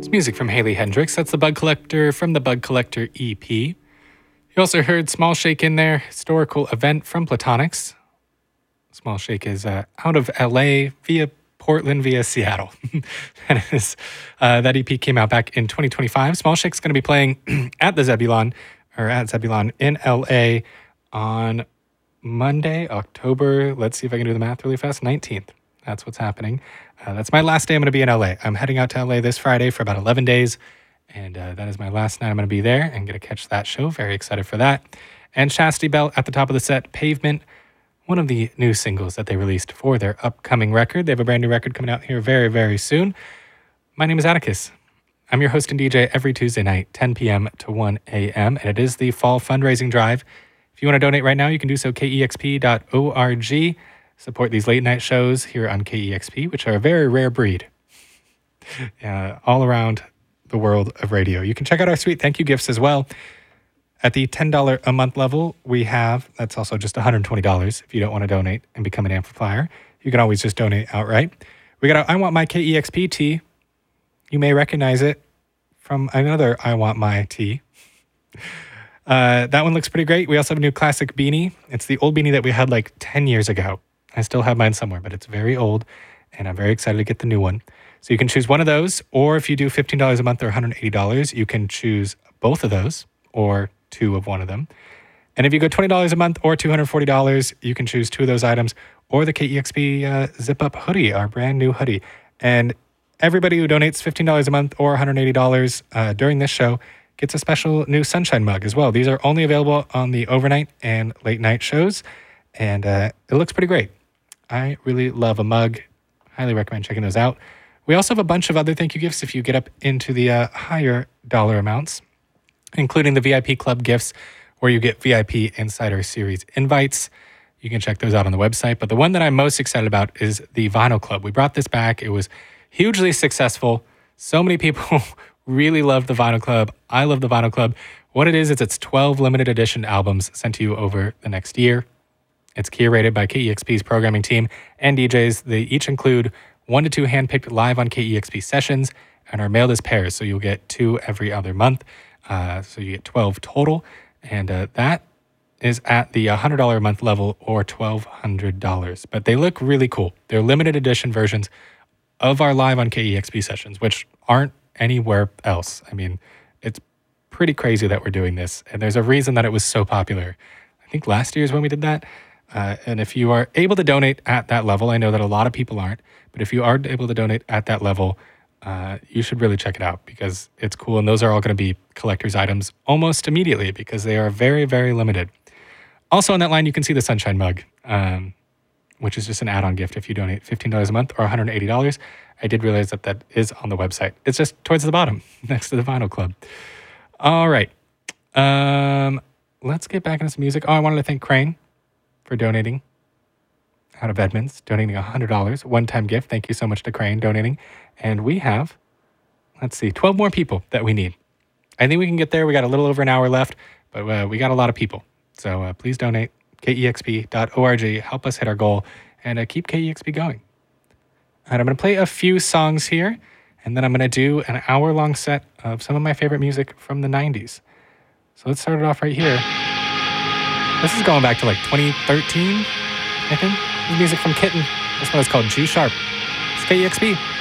Music from Haley Hendrix. That's The Bug Collector from the Bug Collector EP. You also heard Small Shake in there, historical event from Platonics. Small Shake is out of LA via Portland via Seattle. That EP came out back in 2025. Small Shake's going to be playing at Zebulon in LA on Monday, October, let's see if I can do the math really fast, 19th. That's what's happening. That's my last day I'm going to be in LA. I'm heading out to LA this Friday for about 11 days, and that is my last night I'm going to be there and get to catch that show. Very excited for that. And Chastity Belt at the top of the set, Pavement, one of the new singles that they released for their upcoming record. They have a brand new record coming out here very, very soon. My name is Atticus. I'm your host and DJ every Tuesday night, 10 p.m. to 1 a.m., and it is the Fall Fundraising Drive. If you want to donate right now, you can do so kexp.org. Support these late night shows here on KEXP, which are a very rare breed all around the world of radio. You can check out our sweet thank you gifts as well. At the $10 a month level, we have, that's also just $120 if you don't want to donate and become an amplifier. You can always just donate outright. We got I Want My KEXP tee. You may recognize it from another I Want My tee. That one looks pretty great. We also have a new classic beanie. It's the old beanie that we had like 10 years ago. I still have mine somewhere, but it's very old, and I'm very excited to get the new one. So you can choose one of those, or if you do $15 a month or $180, you can choose both of those, or two of one of them. And if you go $20 a month or $240, you can choose two of those items, or the KEXP Zip-Up hoodie, our brand new hoodie. And everybody who donates $15 a month or $180 during this show gets a special new Sunshine mug as well. These are only available on the overnight and late night shows, and it looks pretty great. I really love a mug. Highly recommend checking those out. We also have a bunch of other thank you gifts if you get up into the higher dollar amounts, including the VIP Club gifts, where you get VIP Insider Series invites. You can check those out on the website. But the one that I'm most excited about is the Vinyl Club. We brought this back. It was hugely successful. So many people really love the Vinyl Club. I love the Vinyl Club. What it is, it's 12 limited edition albums sent to you over the next year. It's curated by KEXP's programming team and DJs. They each include 1 to 2 handpicked live on KEXP sessions and are mailed as pairs. So you'll get 2 every other month. So you get 12 total. And that is at the $100 a month level or $1,200. But they look really cool. They're limited edition versions of our live on KEXP sessions, which aren't anywhere else. I mean, it's pretty crazy that we're doing this. And there's a reason that it was so popular. I think last year is when we did that. And if you are able to donate at that level, I know that a lot of people aren't, but if you are able to donate at that level, you should really check it out because it's cool. And those are all going to be collector's items almost immediately because they are very, very limited. Also on that line, you can see the Sunshine mug, which is just an add-on gift if you donate $15 a month or $180. I did realize that that is on the website. It's just towards the bottom next to the Vinyl Club. All right. Let's get back into some music. Oh, I wanted to thank Crane for donating out of Edmonds, donating $100, one-time gift. Thank you so much to Crane donating. And we have, 12 more people that we need. I think we can get there. We got a little over an hour left, but we got a lot of people. So please donate, kexp.org. Help us hit our goal and keep KEXP going. All right, I'm going to play a few songs here, and then I'm going to do an hour-long set of some of my favorite music from the 90s. So let's start it off right here. This is going back to like 2013, I think. This is music from Kitten. This one is called G Sharp. It's KEXP.